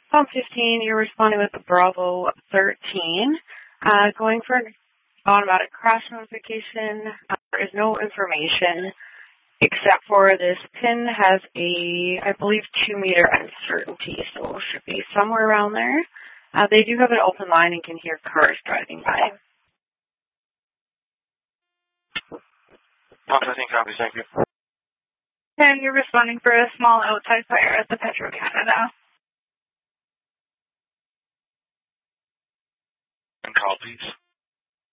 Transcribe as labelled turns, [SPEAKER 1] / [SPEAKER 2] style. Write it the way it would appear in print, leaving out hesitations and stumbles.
[SPEAKER 1] Pump 15, you're responding with the Bravo 13. Going for an automatic crash notification. There is no information except for this pin has a, I believe, 2-meter uncertainty, so it should be somewhere around there. They do have an open line and can hear cars driving by.
[SPEAKER 2] Pump 15 copies, thank you.
[SPEAKER 3] And you're responding for a small outside fire at the Petro-Canada.
[SPEAKER 2] And call, please.